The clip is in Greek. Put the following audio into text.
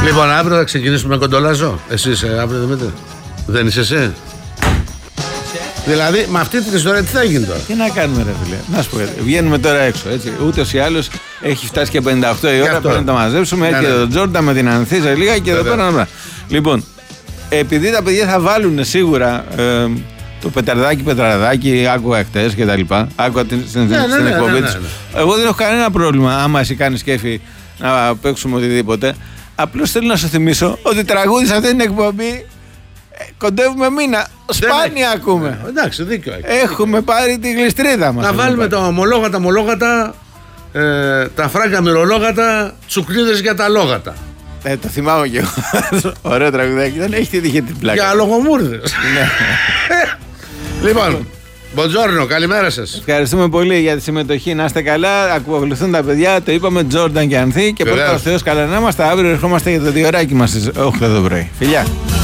Λοιπόν, αύριο θα ξεκινήσουμε με κοντολάζο. Εσύ είσαι αύριο, Δημήτρη? Δεν είσαι εσύ? Δηλαδή, με αυτή την ιστορία τι θα γίνει τώρα? Τι να κάνουμε, ρε φίλε. Να σου πω κάτι. Βγαίνουμε τώρα έξω. Ούτως ή άλλως έχει φτάσει και 58 η ώρα. Πρέπει να τα μαζέψουμε. Έρχεται τον Τζόρνταν με την Ανθίζα λίγα και εδώ πέρα. Λοιπόν, επειδή τα παιδιά θα βάλουν σίγουρα το πετραδάκι, άκουγα χτες και τα λοιπά. Άκουγα στην εκπομπή της. Εγώ δεν έχω κανένα πρόβλημα άμα εσύ κάνεις κέφι να παίξουμε οτιδήποτε. Απλώς θέλω να σου θυμίσω ότι τραγούδι σε αυτή την εκπομπή κοντεύουμε μήνα. Σπάνια ακούμε. Εντάξει, δίκιο έχει. Έχουμε πάρει τη γλιστρίδα μας. Να βάλουμε τα ομολόγατα, τα φράγκα μυρολόγατα, τσουκλίδες για τα λόγατα. Το θυμάμαι και εγώ. Ωραίο τραγουδάκι. Δεν έχει τύχει την πλάκα. Για λογομούρδες. Λοιπόν, μποντζόρνο, καλημέρα σας. Ευχαριστούμε πολύ για τη συμμετοχή. Να είστε καλά. Ακολουθούν τα παιδιά. Το είπαμε, Τζόρνταν και Ανθή. Και πρώτα ο Θεός καλά να είμαστε. Αύριο ερχόμαστε για το διωράκι μας στις 8 το πρωί. Φιλιά.